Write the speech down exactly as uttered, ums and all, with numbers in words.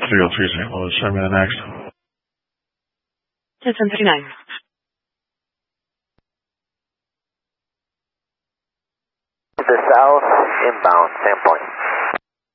three oh three Saint Louis. Send me the next. ten thirty-nine. The south inbound, Sandpoint.